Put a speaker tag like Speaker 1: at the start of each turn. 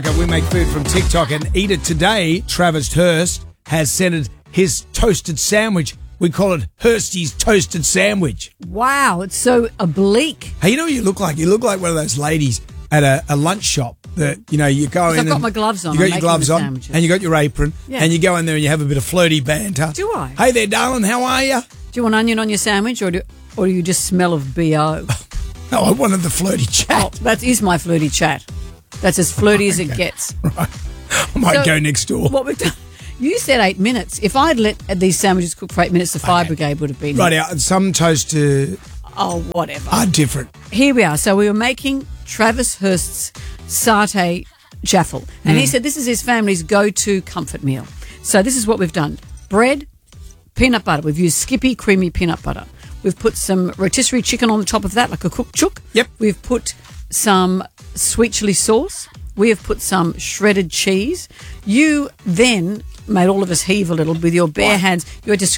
Speaker 1: We make food from TikTok and eat it today. Travis Hurst has sent his toasted sandwich. We call it Hursty's Toasted Sandwich.
Speaker 2: Wow, it's so oblique.
Speaker 1: Hey, you know what you look like? You look like one of those ladies at a lunch shop that, you know, you go in.
Speaker 2: I've got my gloves on.
Speaker 1: You got your gloves on
Speaker 2: sandwiches.
Speaker 1: and you got your apron.
Speaker 2: Yeah.
Speaker 1: And you go in there and you have a bit of flirty banter.
Speaker 2: Do I?
Speaker 1: Hey there, darling, how are you?
Speaker 2: Do you want onion on your sandwich or do you just smell of B.O.?
Speaker 1: No, I wanted the flirty chat.
Speaker 2: Oh, that is my flirty chat. That's as flirty as it gets.
Speaker 1: Right. I might go next door.
Speaker 2: What we've done, you said 8 minutes. If I'd let these sandwiches cook for 8 minutes, the fire brigade would have been
Speaker 1: Right
Speaker 2: here.
Speaker 1: out. Some toast
Speaker 2: whatever.
Speaker 1: are different.
Speaker 2: Here we are. So we were making Travis Hurst's satay jaffle. And he said this is his family's go-to comfort meal. So this is what we've done. Bread, peanut butter. We've used Skippy creamy peanut butter. We've put some rotisserie chicken on the top of that, like a cooked chook.
Speaker 1: Yep.
Speaker 2: We've put some sweet chili sauce. We have put some shredded cheese. You then made all of us heave a little with your bare hands. You had to